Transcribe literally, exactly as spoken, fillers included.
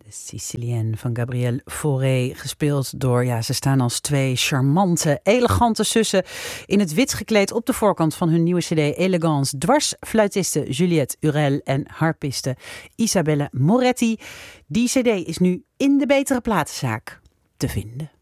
Sicilienne van Gabrielle Fauré, gespeeld door, ja, ze staan als twee charmante, elegante zussen in het wit gekleed op de voorkant van hun nieuwe cd Elegance. Dwarsfluitiste Juliette Urel en harpiste Isabelle Moretti. Die cd is nu in de Betere Platenzaak te vinden.